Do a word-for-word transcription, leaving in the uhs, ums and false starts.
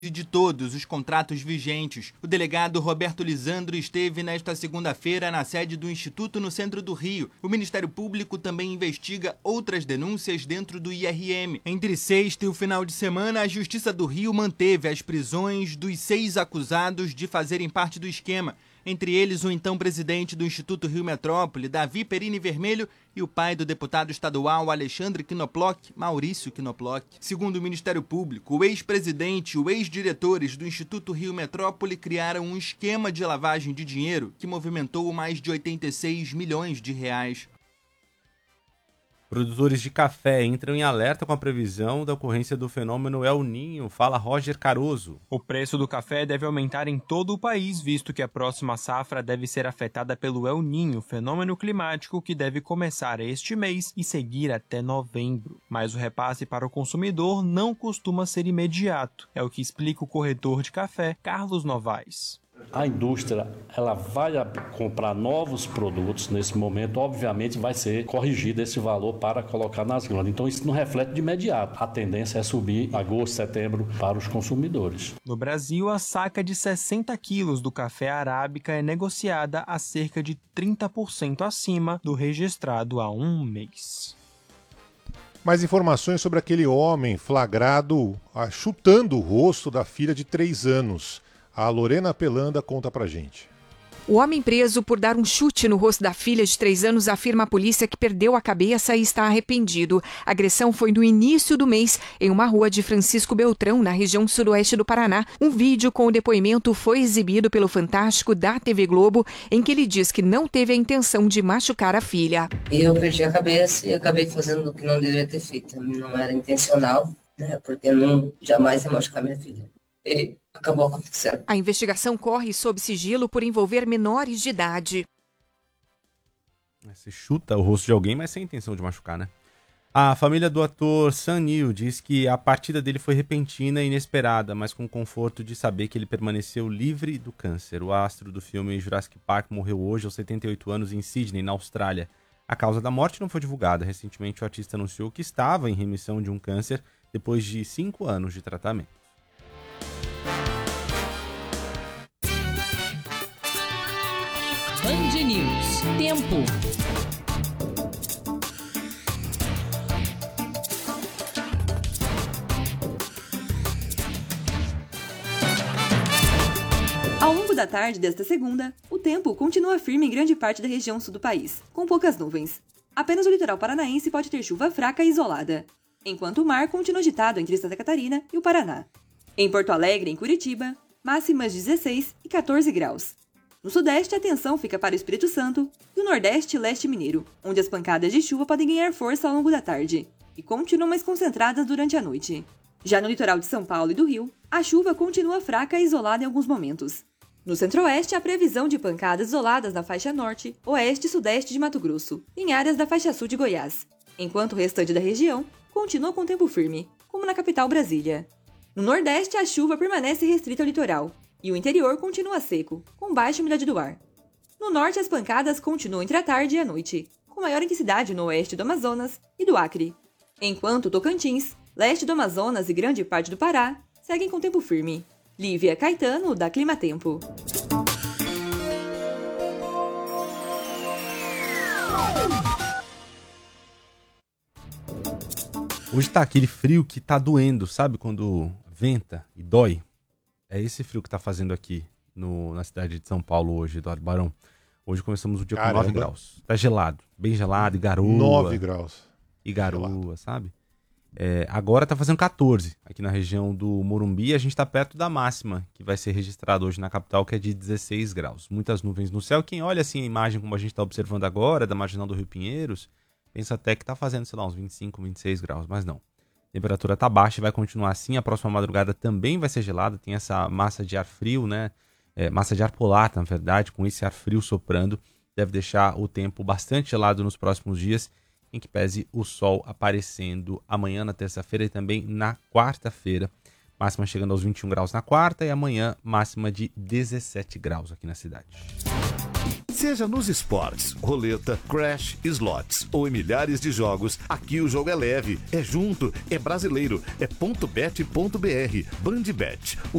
de todos os contratos vigentes. O delegado Roberto Lisandro esteve nesta segunda-feira na sede do Instituto no centro do Rio. O Ministério Público também investiga outras denúncias dentro do I R M. Entre sexta e o final de semana, a Justiça do Rio manteve as prisões dos seis acusados de fazerem parte do esquema. Entre eles, o então presidente do Instituto Rio Metrópole, Davi Perini Vermelho, e o pai do deputado estadual Alexandre Knoploch, Maurício Knoploch. Segundo o Ministério Público, o ex-presidente e os ex-diretores do Instituto Rio Metrópole criaram um esquema de lavagem de dinheiro que movimentou mais de oitenta e seis milhões de reais. Produtores de café entram em alerta com a previsão da ocorrência do fenômeno El Niño. Fala Roger Caroso. O preço do café deve aumentar em todo o país, visto que a próxima safra deve ser afetada pelo El Niño, fenômeno climático que deve começar este mês e seguir até novembro. Mas o repasse para o consumidor não costuma ser imediato. É o que explica o corretor de café, Carlos Novaes. A indústria ela vai comprar novos produtos nesse momento, obviamente vai ser corrigido esse valor para colocar nas gôndolas. Então isso não reflete de imediato. A tendência é subir agosto, setembro para os consumidores. No Brasil, a saca de sessenta quilos do café arábica é negociada a cerca de trinta por cento acima do registrado há um mês. Mais informações sobre aquele homem flagrado ah, chutando o rosto da filha de três anos. A Lorena Pelanda conta pra gente. O homem preso por dar um chute no rosto da filha de três anos afirma à polícia que perdeu a cabeça e está arrependido. A agressão foi no início do mês, em uma rua de Francisco Beltrão, na região sudoeste do Paraná. Um vídeo com o depoimento foi exibido pelo Fantástico da T V Globo, em que ele diz que não teve a intenção de machucar a filha. Eu perdi a cabeça e acabei fazendo o que não deveria ter feito. Não era intencional, né? Porque eu não, jamais ia machucar minha filha. E acabou acontecendo. A investigação corre sob sigilo por envolver menores de idade. Você chuta o rosto de alguém, mas sem intenção de machucar, né? A família do ator Sam Neill diz que a partida dele foi repentina e inesperada, mas com o conforto de saber que ele permaneceu livre do câncer. O astro do filme Jurassic Park morreu hoje aos setenta e oito anos em Sydney, na Austrália. A causa da morte não foi divulgada. Recentemente, o artista anunciou que estava em remissão de um câncer depois de cinco anos de tratamento. Band News. Tempo. Ao longo da tarde desta segunda, o tempo continua firme em grande parte da região sul do país, com poucas nuvens. Apenas o litoral paranaense pode ter chuva fraca e isolada, enquanto o mar continua agitado entre Santa Catarina e o Paraná. Em Porto Alegre e em Curitiba, máximas de dezesseis e quatorze graus. No sudeste, a atenção fica para o Espírito Santo e o nordeste e leste mineiro, onde as pancadas de chuva podem ganhar força ao longo da tarde e continuam mais concentradas durante a noite. Já no litoral de São Paulo e do Rio, a chuva continua fraca e isolada em alguns momentos. No centro-oeste, há previsão de pancadas isoladas na faixa norte, oeste e sudeste de Mato Grosso, em áreas da faixa sul de Goiás, enquanto o restante da região continua com tempo firme, como na capital Brasília. No nordeste, a chuva permanece restrita ao litoral, e o interior continua seco, com baixa umidade do ar. No norte, as pancadas continuam entre a tarde e a noite, com maior intensidade no oeste do Amazonas e do Acre, enquanto Tocantins, leste do Amazonas e grande parte do Pará seguem com tempo firme. Lívia Caetano, da Climatempo. Hoje tá aquele frio que tá doendo, sabe? Quando venta e dói. É esse frio que tá fazendo aqui no, na cidade de São Paulo hoje, Eduardo Barão. Hoje começamos o dia Caramba. com nove graus. Tá gelado, bem gelado, e garoa. nove graus. E garoa, sabe? É, agora tá fazendo catorze aqui na região do Morumbi. A gente tá perto da máxima que vai ser registrada hoje na capital, que é de dezesseis graus. Muitas nuvens no céu. Quem olha assim a imagem como a gente tá observando agora, da marginal do Rio Pinheiros, pensa até que tá fazendo, sei lá, uns vinte e cinco, vinte e seis graus, mas não. A temperatura tá baixa e vai continuar assim. A próxima madrugada também vai ser gelada. Tem essa massa de ar frio, né? É, massa de ar polar, na verdade, com esse ar frio soprando. Deve deixar o tempo bastante gelado nos próximos dias, em que pese o sol aparecendo amanhã na terça-feira e também na quarta-feira. Máxima chegando aos vinte e um graus na quarta e amanhã máxima de dezessete graus aqui na cidade. Seja nos esportes, roleta, crash, slots ou em milhares de jogos, aqui o jogo é leve, é junto, é brasileiro, é ponto bet ponto br. Bandbet,